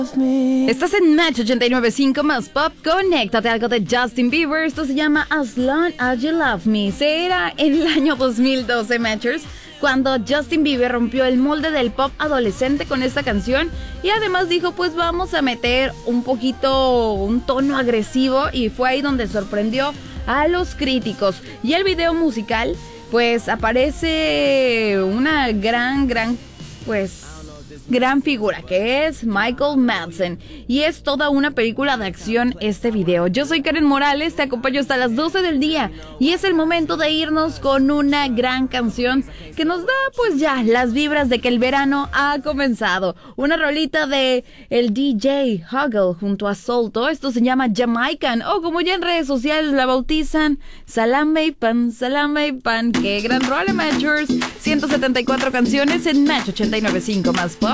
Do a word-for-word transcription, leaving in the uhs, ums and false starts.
Estás en Match ochenta y nueve punto cinco más Pop. Conéctate a algo de Justin Bieber. Esto se llama As Long As You Love Me. Será en el año dos mil doce, Matchers, cuando Justin Bieber rompió el molde del pop adolescente con esta canción. Y además dijo, pues vamos a meter un poquito, un tono agresivo. Y fue ahí donde sorprendió a los críticos. Y el video musical, pues aparece una gran, gran, pues... gran figura, que es Michael Madsen, y es toda una película de acción este video. Yo soy Karen Morales, te acompaño hasta las doce del día, y es el momento de irnos con una gran canción que nos da pues ya las vibras de que el verano ha comenzado. Una rolita de el D J Huggle junto a Solto. Esto se llama Jamaican, o como ya en redes sociales la bautizan, Salame y Pan, Salame y Pan. ¡Qué gran rola, Matchers! ciento setenta y cuatro canciones en Match ochenta y nueve punto cinco más Pop.